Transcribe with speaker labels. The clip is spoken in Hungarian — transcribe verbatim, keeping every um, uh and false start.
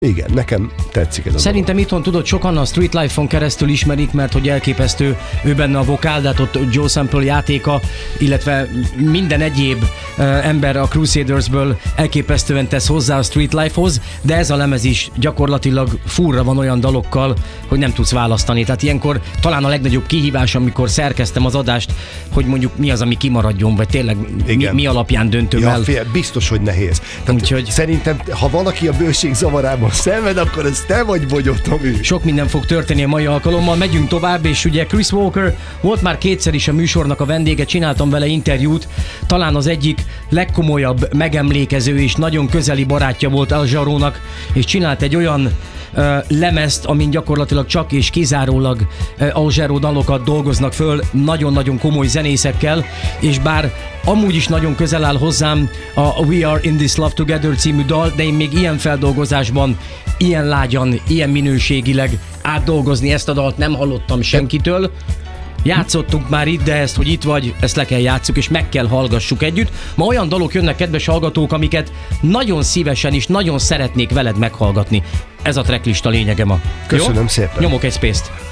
Speaker 1: Igen, nekem tetszik ez a
Speaker 2: Szerintem
Speaker 1: dolog.
Speaker 2: itthon tudod, sokan a Street Life-on keresztül ismerik, mert hogy elképesztő ő benne a vokál, de hát ott Joe Sample játéka, illetve minden egyéb uh, ember a Crusadersből elképesztően tesz hozzá a Street Life-hoz, de ez a lemez is gyakorlatilag furra van olyan dalokkal, hogy nem tudsz választani. Tehát ilyenkor talán a legnagyobb kihívás, amikor szerkeztem az adást, hogy mondjuk mi az, ami kimaradjon, vagy tényleg mi, mi alapján döntöm
Speaker 1: ja,
Speaker 2: el.
Speaker 1: Fél, biztos, hogy nehéz. Tehát
Speaker 2: Úgyhogy...
Speaker 1: Szerintem, ha valaki a bőség zavarában szenved, akkor ez te vagy, vagy ott a mű.
Speaker 2: Sok minden fog történni a mai alkalommal, megyünk tovább, és ugye Chris Walker volt már kétszer is a műsornak a vendége, csináltam vele interjút, talán az egyik legkomolyabb megemlékező és nagyon közeli barátja volt Al Jarreaunak, és csinált egy olyan uh, lemezt, amin gyakorlatilag csak és kizárólag uh, Al Jarreau dalokat dolgoznak föl, nagyon-nagyon komoly zenészekkel, és bár amúgy is nagyon közel áll hozzám a We Are In This Love Together című dal, de én még ilyen feldolgozásban, ilyen lágyan, ilyen minőségileg átdolgozni ezt a dalt nem hallottam senkitől. Játszottunk már itt, de ezt, hogy itt vagy, ezt le kell játsszuk, és meg kell hallgassuk együtt. Ma olyan dalok jönnek, kedves hallgatók, amiket nagyon szívesen és nagyon szeretnék veled meghallgatni. Ez a tracklista lényege ma.
Speaker 1: Köszönöm
Speaker 2: Jó?
Speaker 1: szépen.
Speaker 2: Nyomok egy space-t.